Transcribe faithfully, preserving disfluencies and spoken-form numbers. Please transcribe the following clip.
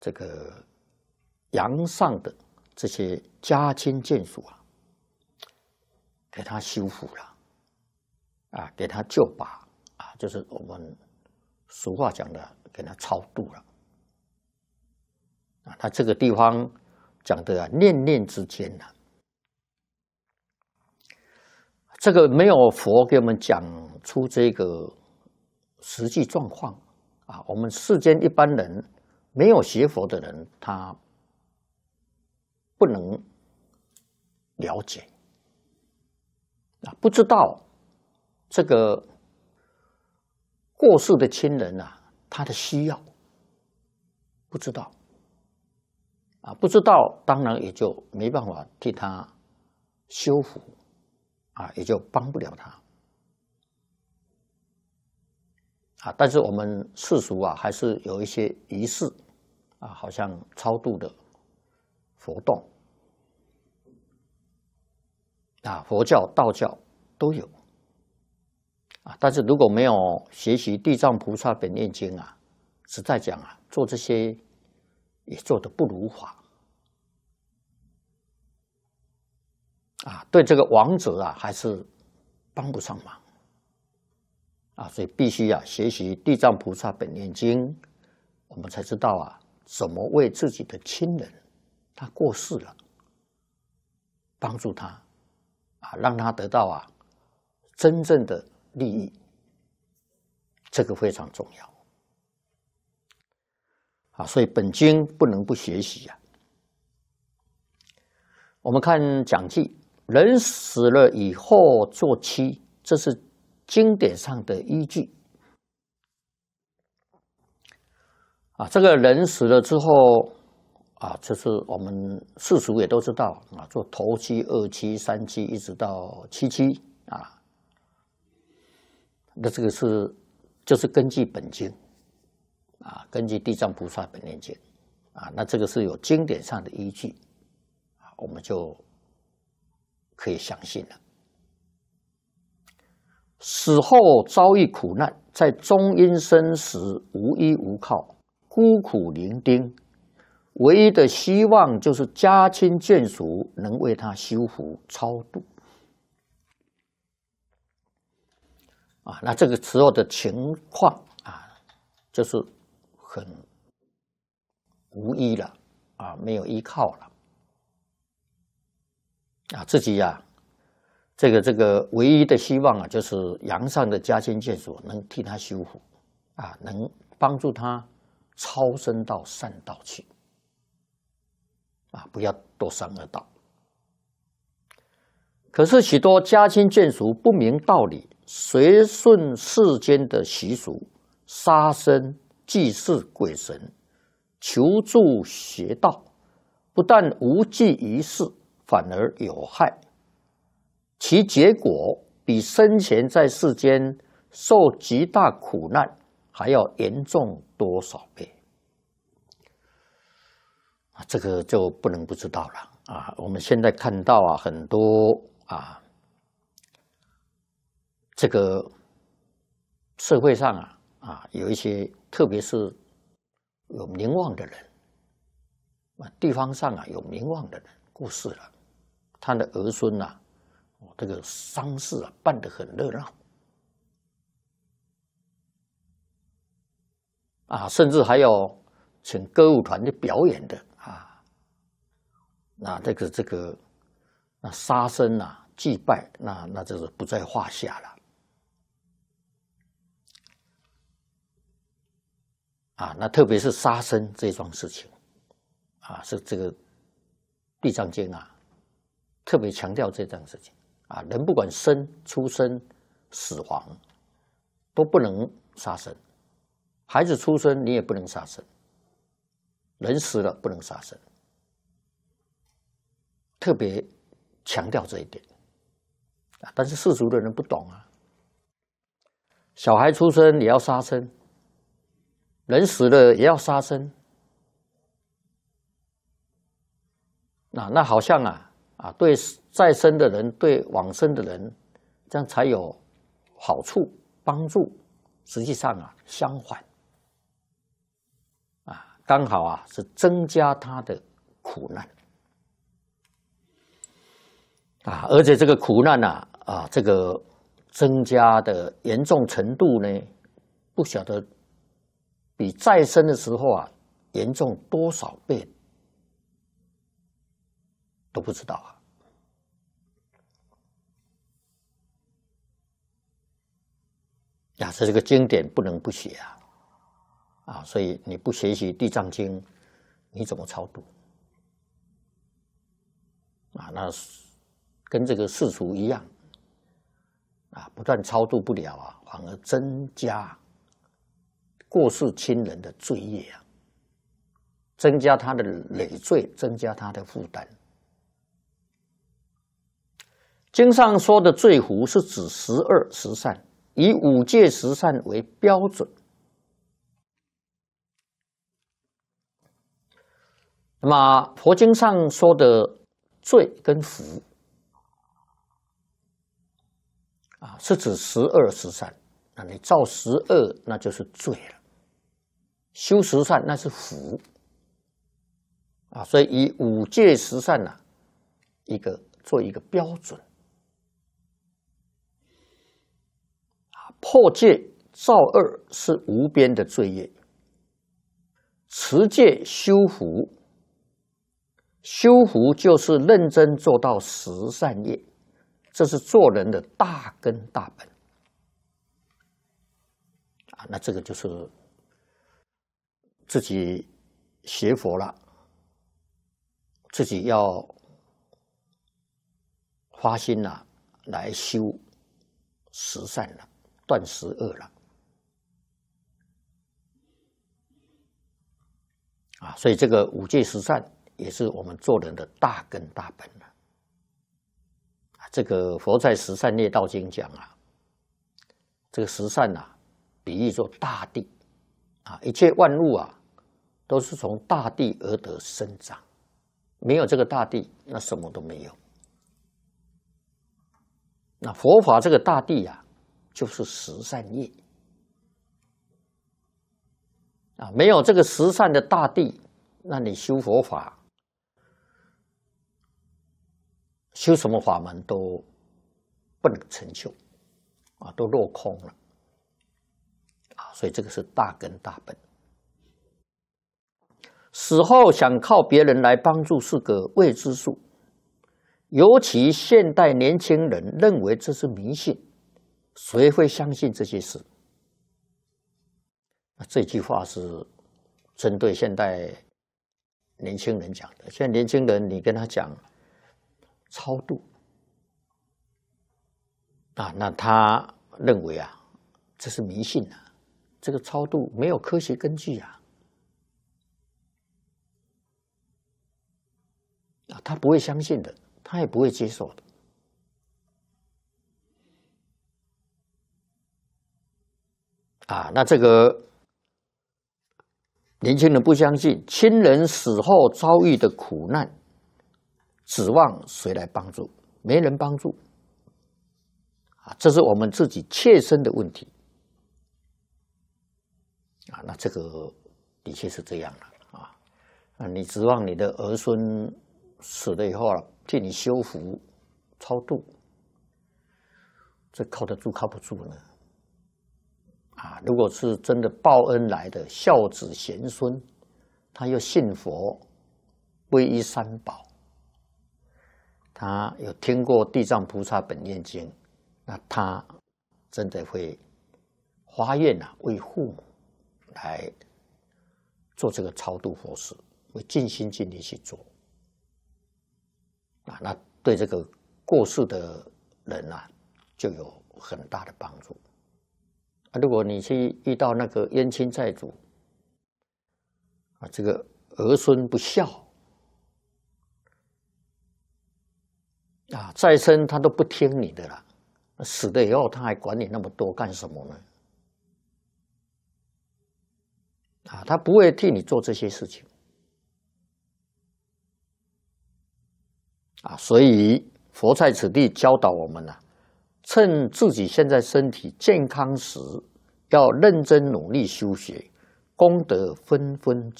这个阳上的这些家亲眷属啊，给他修复了，啊，给他救拔啊，就是我们俗话讲的，给他超度了。啊，他这个地方讲的啊，念念之间呐、啊，这个没有佛给我们讲出这个实际状况啊，我们世间一般人没有学佛的人，他不能了解啊，不知道这个过世的亲人啊，他的需要不知道。啊，不知道，当然也就没办法替他修复，啊，也就帮不了他，啊，但是我们世俗啊，还是有一些仪式，啊，好像超度的活动，啊，佛教、道教都有，啊，但是如果没有学习《地藏菩萨本愿经》啊，实在讲啊，做这些也做得不如法。啊，对这个亡者啊，还是帮不上忙啊，所以必须啊学习《地藏菩萨本愿经》，我们才知道啊，怎么为自己的亲人他过世了，帮助他啊，让他得到啊真正的利益，这个非常重要啊，所以本经不能不学习啊。我们看讲记。人死了以后做妻，这是经典上的依据。啊，这个人死了之后，啊，就是我们世俗也都知道啊，做头七、二七、三七，一直到七七啊。那这个是就是根据本经啊，根据《地藏菩萨本愿经》啊，那这个是有经典上的依据啊，我们就可以相信了。死后遭遇苦难，在中阴身时无依无靠，孤苦伶仃，唯一的希望就是家亲眷属能为他修福超度。啊，那这个时候的情况啊，就是很无依了啊，没有依靠了。啊，自己呀、啊，这个这个唯一的希望啊，就是阳上的家亲眷属能替他修福，啊，能帮助他超生到善道去，啊，不要堕三恶道。可是许多家亲眷属不明道理，随顺世间的习俗，杀生、祭祀鬼神，求助邪道，不但无济于事，反而有害，其结果比生前在世间受极大苦难还要严重多少倍？啊，这个就不能不知道了啊！我们现在看到啊，很多啊，这个社会上啊啊，有一些，特别是有名望的人啊，地方上啊有名望的人过世了。他的儿孙呐、啊，这个丧事啊办得很热闹，啊，甚至还有请歌舞团去表演的啊，那这个这个那杀生啊、祭拜，那那就是不在话下了。啊，那特别是杀生这桩事情，啊，是这个《地藏经》啊。特别强调这件事情啊，人不管生、出生、死亡，都不能杀生。孩子出生你也不能杀生，人死了不能杀生，特别强调这一点啊。但是世俗的人不懂啊，小孩出生也要杀生，人死了也要杀生，那那好像啊。啊，对在生的人，对往生的人，这样才有好处帮助。实际上啊，相反，啊， 刚好啊是增加他的苦难啊，而且这个苦难啊啊这个增加的严重程度呢，不晓得比再生的时候啊严重多少倍都不知道啊。呀，这这个经典不能不学啊。啊，所以你不学习《地藏经》，你怎么超度？啊，那跟这个世俗一样，啊，不但超度不了啊，反而增加过世亲人的罪业啊，增加他的累赘，增加他的负担。经上说的罪福是指十二十善，以五戒十善为标准。那么佛经上说的罪跟福啊，是指十二十善。那你造十恶，那就是罪了；修十善，那是福啊。所以以五戒十善啊，一个做一个标准啊。破戒造恶是无边的罪业，持戒修福。修福就是认真做到十善业，这是做人的大根大本啊。那这个就是自己学佛了，自己要发心了，来修十善了，断十恶了啊。所以这个五戒十善也是我们做人的大根大本了。这个佛在《十善业道经》讲啊，这个十善啊，比喻作大地啊，一切万物啊，都是从大地而得生长，没有这个大地，那什么都没有。那佛法这个大地啊，就是十善业啊，没有这个十善的大地，那你修佛法。修什么法门都不能成就啊，都落空了啊！所以这个是大根大本。死后想靠别人来帮助是个未知数，尤其现代年轻人认为这是迷信，谁会相信这些事？这句话是针对现代年轻人讲的。现在年轻人，你跟他讲超度啊，那他认为啊，这是迷信啊，这个超度没有科学根据啊，啊，他不会相信的，他也不会接受的。啊，那这个年轻人不相信，亲人死后遭遇的苦难，指望谁来帮助？没人帮助啊！这是我们自己切身的问题啊。那这个的确是这样的啊。啊，你指望你的儿孙死了以后替你修福、超度，这靠得住靠不住呢？啊，如果是真的报恩来的孝子贤孙，他又信佛，皈依三宝。他有听过《地藏菩萨本愿经》，那他真的会发愿啊，为父母来做这个超度佛事，会尽心尽力去做啊。那对这个过世的人啊，就有很大的帮助啊。如果你去遇到那个冤亲债主啊，这个儿孙不孝。啊，再生他都不听你的了，死了以后他还管你那么多干什么呢？啊，他不会替你做这些事情啊，所以佛在此地教导我们啊，趁自己现在身体健康时，要认真努力修学，功德纷纷